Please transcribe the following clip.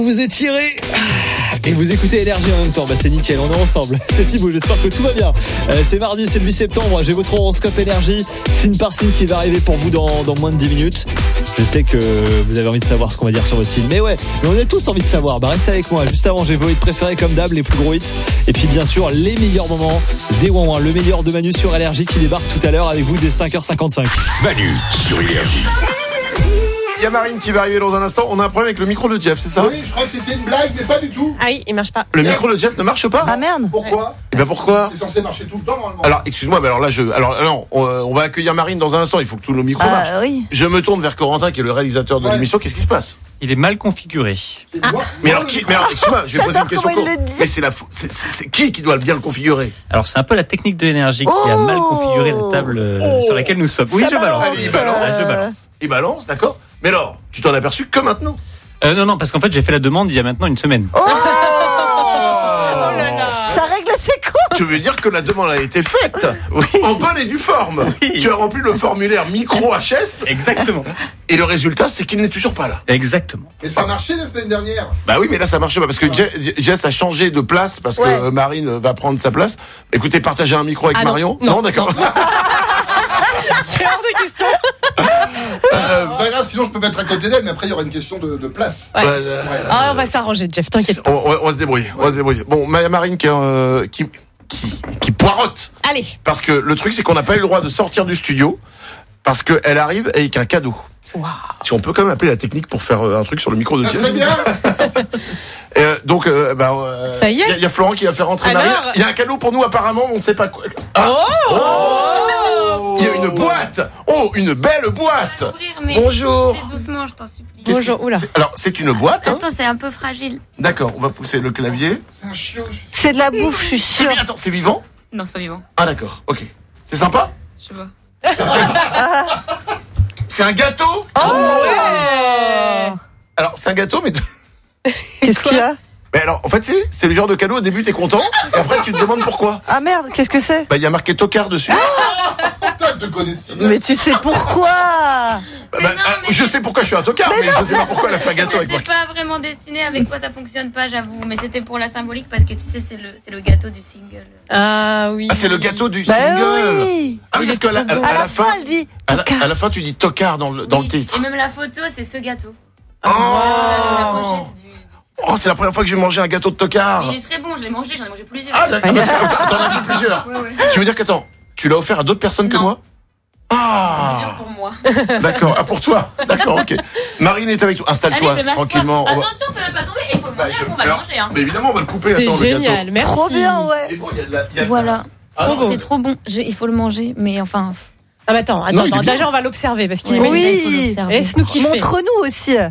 Vous étirez et vous écoutez Énergie en même temps, c'est nickel, on est ensemble. C'est Thibaut, j'espère que tout va bien. C'est mardi, c'est le 8 septembre, j'ai votre horoscope Énergie, signe par signe qui va arriver pour vous dans moins de 10 minutes. Je sais que vous avez envie de savoir ce qu'on va dire sur votre signe, mais on a tous envie de savoir. Restez avec moi, juste avant j'ai vos hits préférés comme d'hab, les plus gros hits. Et puis bien sûr, les meilleurs moments des Ouin-Ouin, le meilleur de Manu sur Énergie qui débarque tout à l'heure avec vous dès 5h55. Manu sur Énergie. Il y a Marine qui va arriver dans un instant. On a un problème avec le micro de Jeff, c'est ça? Oui, je crois que c'était une blague, mais pas du tout. Ah oui, il marche pas. Le micro de Jeff ne marche pas? Ah merde. Pourquoi? Et bien pourquoi? C'est censé marcher tout le temps normalement. Alors, excuse-moi, mais alors là, on va accueillir Marine dans un instant. Il faut que tous nos micros marchent. Oui. Je me tourne vers Corentin, qui est le réalisateur de l'émission. Qu'est-ce qui se passe? Il est mal configuré. Mais alors, excuse-moi, je vais poser une question. comment il le dit. Mais c'est qui doit bien le configurer? Alors c'est un peu la technique de l'énergie qui a mal configuré la table sur laquelle nous sommes. Oui, je balance. Allez, il balance. Je balance. Il balance, d'accord. Mais alors, tu t'en as aperçu que maintenant? Non, parce qu'en fait j'ai fait la demande il y a maintenant une semaine. Ça règle ses comptes. Tu veux dire que la demande a été faite? Oui. En bonne et due forme. Oui. Tu as rempli le formulaire micro HS. Exactement. Et le résultat, c'est qu'il n'est toujours pas là. Exactement. Mais ça a marché la semaine dernière. Bah oui, mais là ça marche pas parce que Jess a changé de place parce que Marine va prendre sa place. Écoutez, partagez un micro avec Ah non. Marion. Non, D'accord. C'est hors de question. C'est pas grave, sinon je peux mettre à côté d'elle, mais après il y aura une question de place. Ouais. Ouais, Ah, on va s'arranger, Jeff, t'inquiète pas. on va se débrouiller. Bon, Marine qui poirote. Allez. Parce que le truc, c'est qu'on n'a pas eu le droit de sortir du studio parce qu'elle arrive avec un cadeau. Wow. Si on peut quand même appeler la technique pour faire un truc sur le micro de Ça Jess. serait bien. Donc, Ça y est. il y a Florent qui va faire rentrer Alors Marine. Il y a un cadeau pour nous apparemment, on ne sait pas quoi. Il y a une boîte. Oh, une belle boîte. Ouvrir, mais Bonjour. fais doucement, je t'en supplie. Bonjour, oula. Alors, c'est une boîte. Attends, c'est un peu fragile. D'accord, on va pousser le clavier. C'est un chiot. C'est de la bouffe, je suis sûre. Attends, c'est vivant? Non, c'est pas vivant. Ah d'accord, ok. C'est sympa? Je sais pas. C'est un gâteau? Alors, c'est un gâteau, mais... Qu'est-ce qu'il y a? Mais alors, en fait, c'est le genre de cadeau, au début, t'es content, et après, tu te demandes pourquoi. Ah merde, qu'est-ce que c'est? Bah, il y a marqué tocard dessus. Putain, te connais si bien. Mais tu sais pourquoi? Je sais pourquoi je suis un tocard, mais je sais pas pourquoi elle a fait un gâteau avec moi. C'est pas vraiment destiné avec quoi ça fonctionne pas, j'avoue. Mais c'était pour la symbolique parce que tu sais, c'est le gâteau du single. Ah oui. Ah, c'est le gâteau du Bah single. oui. Ah oui, parce qu'à la À la fin, elle dit à tocard. la fin, tu dis tocard dans le Oui. titre. Et même la photo, c'est ce gâteau. Oh, La pochette du. oh, c'est la première fois que j'ai mangé un gâteau de tocard. Mais il est très bon, j'en ai mangé plusieurs. Ah, d'accord, parce que t'en as fait plusieurs. Ouais. Tu veux dire qu'attends, tu l'as offert à d'autres personnes que Non. moi? Ah, Plusieurs pour moi. d'accord. Ah, pour toi. D'accord, ok. Marine est avec toi. Installe-toi Allez, je vais m'asseoir. tranquillement. On va- Attention, fais-le pas tomber. Il faut le manger, on va le manger. Hein. Mais évidemment, on va le couper. C'est Attends, le gâteau. génial, merci. Trop bien, ouais. Et bon, il y a de la- il y a de la- Voilà. Ah, non. C'est trop bon. Il faut le manger, mais enfin. Ah, mais attends, Non, il est bien. déjà on va l'observer parce qu'il est Oui. magnifique. il faut l'observer. Laisse-nous kiffer. Montre-nous aussi.